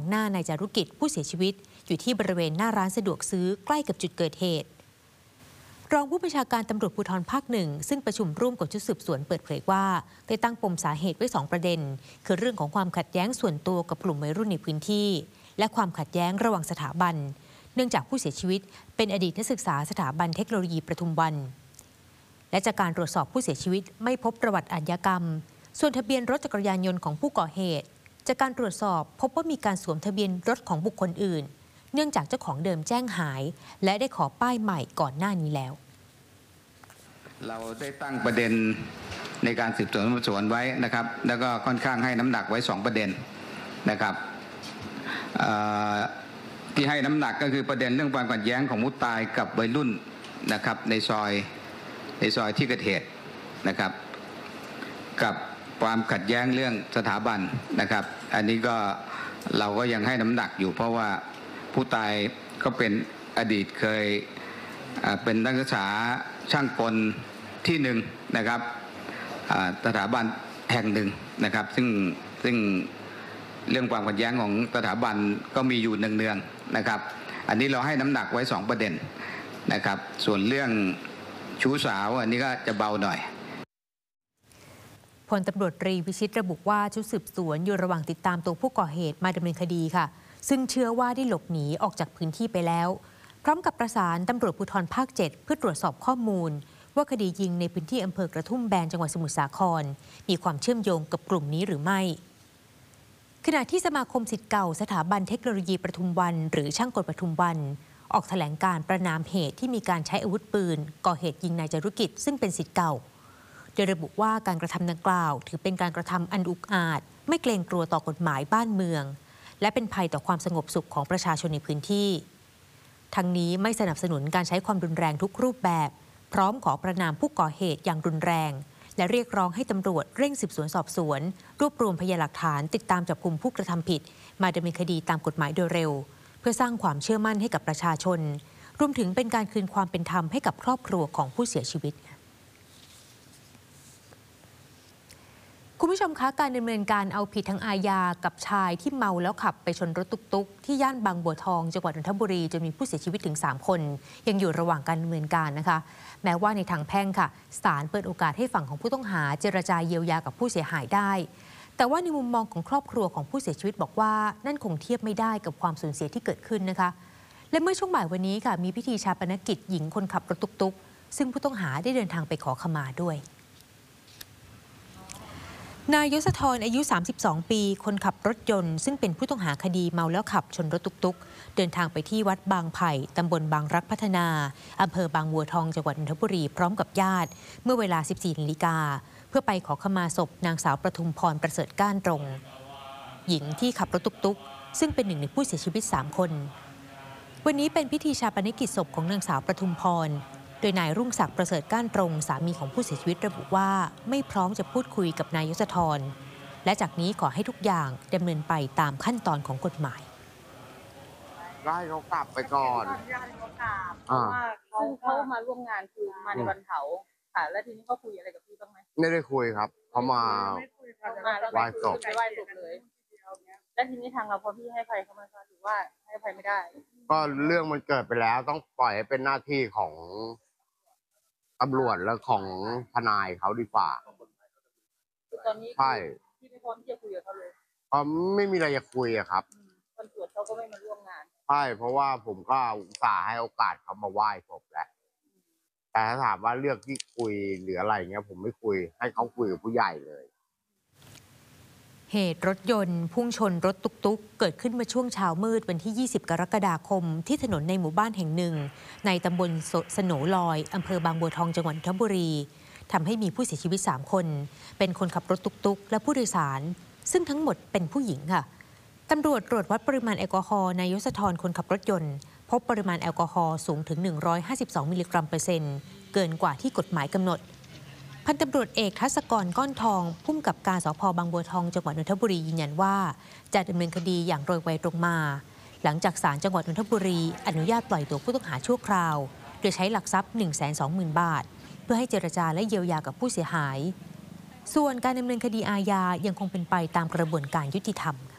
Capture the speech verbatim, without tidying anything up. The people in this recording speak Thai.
หน้านายจารุกิจผู้เสียชีวิตอยู่ที่บริเวณหน้าร้านสะดวกซื้อใกล้กับจุดเกิดเหตุรองผู้บัญชาการตำรวจภูธรภาคหนึ่งซึ่งประชุมร่วมกับชุดสืบสวนเปิดเผยว่าได้ตั้งปมสาเหตุไว้สองประเด็นคือเรื่องของความขัดแย้งส่วนตัวกับกลุ่มวัยรุ่นในพื้นที่และความขัดแย้งระหว่างสถาบันเนื่องจากผู้เสียชีวิตเป็นอดีตนักศึกษาสถาบันเทคโนโลยีปทุมวันและจากการตรวจสอบผู้เสียชีวิตไม่พบประวัติอาชญากรรมส่วนทะเบียนรถจักรยานยนต์ของผู้ก่อเหตุจากการตรวจสอบพบว่ามีการสวมทะเบียนรถของบุคคลอื่นเนื่องจากเจ้าของเดิมแจ้งหายและได้ขอป้ายใหม่ก่อนหน้านี้แล้วเราได้ตั้งประเด็นในการสืบสวนสอบสวนไว้นะครับแล้วก็ค่อนข้างให้น้ำหนักไว้สองประเด็นนะครับที่ให้น้ำหนักก็คือประเด็นเรื่องความขัดแย้งของผู้ตายกับวัยรุ่นนะครับในซอยในซอยที่เกิดเหตุนะครับกับความขัดแย้งเรื่องสถาบันนะครับอันนี้ก็เราก็ยังให้น้ำหนักอยู่เพราะว่าผู้ตายก็เป็นอดีตเคยเป็นนักศึกษาช่างกลที่หนึ่งนะครับสถาบันแห่งหนึ่งนะครับซึ่งซึ่งเรื่องความขัดแย้งของสถาบันก็มีอยู่เนืองๆนะครับอันนี้เราให้น้ำหนักไว้สองประเด็นนะครับส่วนเรื่องชู้สาวอันนี้ก็จะเบาหน่อยพลตำรวจตรีวิชิตระบุว่าชุดสืบสวนอยู่ระหว่างติดตามตัวผู้ก่อเหตุมาดำเนินคดีค่ะซึ่งเชื่อว่าได้หลบหนีออกจากพื้นที่ไปแล้วพร้อมกับประสานตำรวจภูธรภาคเจ็ดเพื่อตรวจสอบข้อมูลว่าคดียิงในพื้นที่อำเภอกระทุ่มแบนจังหวัดสมุทรสาครมีความเชื่อมโยงกับกลุ่มนี้หรือไม่ขณะที่สมาคมศิษย์เก่าสถาบันเทคโนโลยีปทุมวันหรือช่างกลปทุมวันออกแถลงการประณามเหตุที่มีการใช้อาวุธปืนก่อเหตุยิงนายจารุกิจซึ่งเป็นศิษย์เก่าโดยระบุว่าการกระทำดังกล่าวถือเป็นการกระทำอันอุกอาจไม่เกรงกลัวต่อกฎหมายบ้านเมืองและเป็นภัยต่อความสงบสุขของประชาชนในพื้นที่ทั้งนี้ไม่สนับสนุนการใช้ความรุนแรงทุกรูปแบบพร้อมขอประณามผู้ก่อเหตุอย่างรุนแรงและเรียกร้องให้ตำรวจเร่งสืบสวนสอบสวนรวบรวมพยานหลักฐานติดตามจับกุมผู้กระทำผิดมาดำเนินคดีตามกฎหมายโดยเร็วเพื่อสร้างความเชื่อมั่นให้กับประชาชนรวมถึงเป็นการคืนความเป็นธรรมให้กับครอบครัวของผู้เสียชีวิตคุณผู้ชมคะการดำเนินการเอาผิดทางอาญากับชายที่เมาแล้วขับไปชนรถตุกๆที่ย่านบางบัวทองจังหวัดนนทบุรีจนมีผู้เสียชีวิตถึงสามคนยังอยู่ระหว่างการดำเนินการนะคะแม้ว่าในทางแพ่งค่ะศาลเปิดโอกาสให้ฝั่งของผู้ต้องหาเจรจาเยียวยากับผู้เสียหายได้แต่ว่าในมุมมองของครอบครัวของผู้เสียชีวิตบอกว่านั่นคงเทียบไม่ได้กับความสูญเสียที่เกิดขึ้นนะคะและเมื่อช่วงบ่ายวันนี้ค่ะมีพิธีชาปนกิจหญิงคนขับรถตุกๆซึ่งผู้ต้องหาได้เดินทางไปขอขมาด้วยนายยศธรอายุสามสิบสองปีคนขับรถยนต์ซึ่งเป็นผู้ต้องหาคดีเมาแล้วขับชนรถตุกๆเดินทางไปที่วัดบางไผ่ตำบลบางรักพัฒนาอำเภอบางบัวทองจังหวัดนนทบุรีพร้อมกับญาติเมื่อเวลา สิบสี่นาฬิกาเพื่อไปขอขมาศพนางสาวประทุมพรประเสริฐก้านตรงหญิงที่ขับรถตุกๆซึ่งเป็นหนึ่งในผู้เสียชีวิตสามคนวันนี้เป็นพิธีชาปนกิจศพของนางสาวประทุมพรโดยนายรุ่งศักดิ์ประเสริฐก้านตรงสามีของผู้เสียชีวิตระบุว่าไม่พร้อมจะพูดคุยกับนายยศธรและจากนี้ขอให้ทุกอย่างดำเนินไปตามขั้นตอนของกฎหมายได้เขากลับไปก่อนเขากลับเพราะว่าเขาเขามาร่วมงานคือมาในวันเผาค่ะแล้วทีนี้เขาคุยอะไรกับพี่บ้างไหมไม่ได้คุยครับเขามาไหว้ศพไหว้ศพเลยแล้วทีนี้ทางเราพอพี่ให้ใครเขามาหรือว่าให้ใครไม่ได้ก็เรื่องมันเกิดไปแล้วต้องปล่อยให้เป็นหน้าที่ของตำรวจและของทนายเขาดีกว่าตอนนี้ใช่พี่ไม่พร้อมที่จะคุยกับเขาเลยเขาไม่มีอะไรจะคุยอะครับตำรวจเขาก็ไม่มาร่วมงานใช่เพราะว่าผมก็อุตส่าห์ให้โอกาสเขามาไหว้ศพแหละแต่ถ้าถามว่าเรื่องที่คุยหรืออะไรเงี้ยผมไม่คุยให้เขาคุยกับผู้ใหญ่เลยเหตุรถยนต์พุ่งชนรถตุกๆเกิดขึ้นเมื่อช่วงเช้ามืดวันที่ยี่สิบกรกฎาคมที่ถนนในหมู่บ้านแห่งหนึ่งในตำบลสโหนลอยอำเภอบางบัวทองจังหวัดนนทบุรีทำให้มีผู้เสียชีวิตสามคนเป็นคนขับรถตุกๆและผู้โดยสารซึ่งทั้งหมดเป็นผู้หญิงค่ะตำรวจตรวจวัดปริมาณแอลกอฮอล์นายยศธรคนขับรถยนต์พบปริมาณแอลกอฮอล์สูงถึงหนึ่งร้อยห้าสิบสองมิลลิกรัมเปอร์เซ็นต์เกินกว่าที่กฎหมายกำหนดพันตำรวจเอกทัศกรก้อนทองผู้กำกับการสภ.บางบัวทองจังหวัดนนทบุรียืนยันว่าจะดำเนินคดีอย่างโดยไวตรงมาหลังจากศาลจังหวัดนนทบุรีอนุญาตปล่อยตัวผู้ต้องหาชั่วคราวโดยใช้หลักทรัพย์ หนึ่งแสนสองหมื่น บาทเพื่อให้เจรจาและเยียวยากับผู้เสียหายส่วนการดำเนินคดีอาญายังคงเป็นไปตามกระบวนการยุติธรรม